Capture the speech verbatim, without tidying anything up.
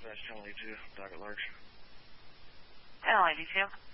Dispatch channel A two, dog at large. Channel eighty-two.